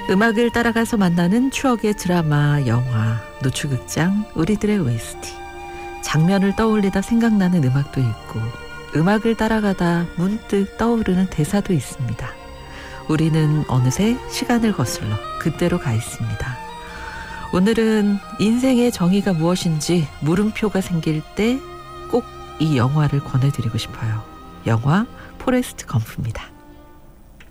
음악을 따라가서 만나는 추억의 드라마, 영화, 노출극장, 우리들의 OST. 장면을 떠올리다 생각나는 음악도 있고 음악을 따라가다 문득 떠오르는 대사도 있습니다. 우리는 어느새 시간을 거슬러 그때로 가 있습니다. 오늘은 인생의 정의가 무엇인지 물음표가 생길 때 꼭 이 영화를 권해드리고 싶어요. 영화 포레스트 검프입니다.